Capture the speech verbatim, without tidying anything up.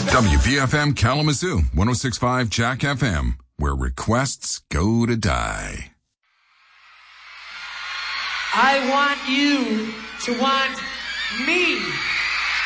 W P F M Kalamazoo, one oh six point five Jack F M, where requests go to die. I want you to want me.